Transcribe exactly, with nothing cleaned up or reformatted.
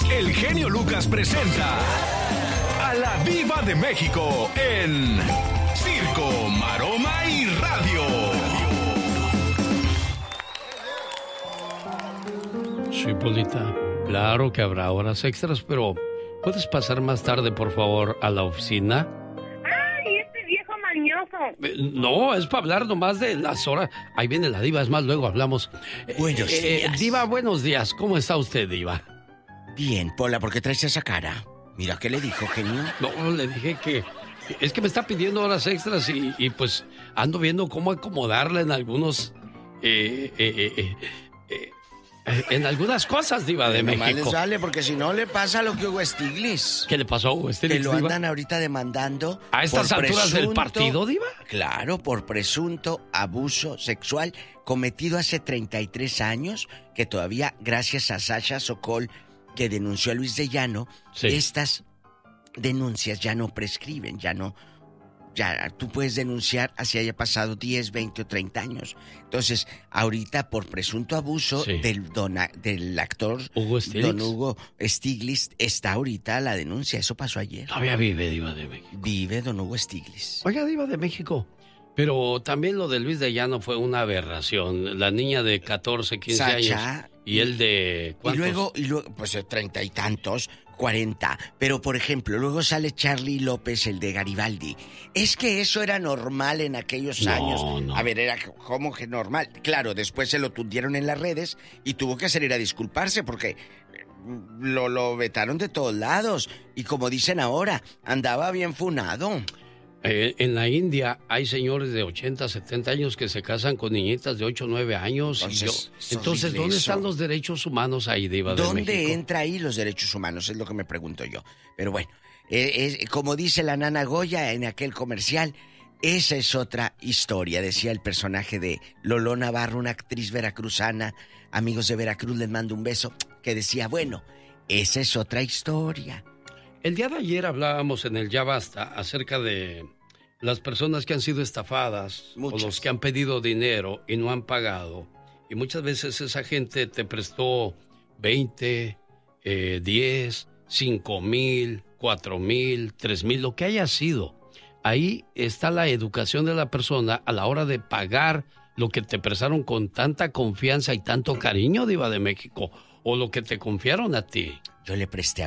el genio Lucas presenta a la Diva de México en Circo, Maroma y Radio. Sí, Polita, claro que habrá horas extras, pero ¿puedes pasar más tarde, por favor, a la oficina? ¡Ay, este viejo mañoso! Eh, no, es para hablar nomás de las horas. Ahí viene la Diva, es más, luego hablamos. Buenos Eh, días. Diva, buenos días. ¿Cómo está usted, Diva? Bien, Pola, ¿por qué traes esa cara? Mira, ¿qué le dijo, genio? No, le dije que... Es que me está pidiendo horas extras y, y pues ando viendo cómo acomodarla en algunos... Eh, eh, eh, eh, eh, en algunas cosas, Diva de Nomás México. les vale, porque si no le pasa lo que Hugo Stiglitz. ¿Qué le pasó a Hugo Stiglitz, Que lo Diva? andan ahorita demandando. ¿A estas por alturas del presunto- partido, Diva? Claro, por presunto abuso sexual cometido hace treinta y tres años, que todavía, gracias a Sasha Sokol, que denunció a Luis de Llano, Sí. estas denuncias ya no prescriben, ya no... Ya, tú puedes denunciar así haya pasado diez, veinte o treinta años. Entonces, ahorita por presunto abuso Sí. del, dona, del actor Hugo Stiglitz. Don Hugo Stiglitz, está ahorita la denuncia. Eso pasó ayer. Todavía vive, Diva de México. Vive Don Hugo Stiglitz. Oiga, Diva de México. Pero también lo de Luis de Llano fue una aberración. La niña de catorce, quince Sacha. años. Y él de... Y ¿cuántos? luego, y luego, pues de treinta y tantos, cuarenta. Pero, por ejemplo, luego sale Charlie López, el de Garibaldi. Es que eso era normal en aquellos No, años. no. A ver, era como que normal. Claro, después se lo tundieron en las redes y tuvo que salir a disculparse porque lo, lo vetaron de todos lados. Y como dicen ahora, andaba bien funado. Eh, en la India hay señores de ochenta, setenta años que se casan con niñitas de ocho, nueve años. Entonces, y yo- es entonces horrible ¿dónde eso. están los derechos humanos ahí, Diva de ¿Dónde México? entra ahí los derechos humanos? Es lo que me pregunto yo. Pero bueno, eh, es- como dice la nana Goya en aquel comercial, esa es otra historia, decía el personaje de Lolo Navarro, una actriz veracruzana. Amigos de Veracruz, les mando un beso, que decía, bueno, esa es otra historia. El día de ayer hablábamos en el Ya Basta acerca de las personas que han sido estafadas Muchas. o los que han pedido dinero y no han pagado. Y muchas veces esa gente te prestó veinte, eh, diez, cinco mil, cuatro mil, tres mil, lo que haya sido. Ahí está la educación de la persona a la hora de pagar lo que te prestaron con tanta confianza y tanto cariño, Diva de México, o lo que te confiaron a ti. Yo le presté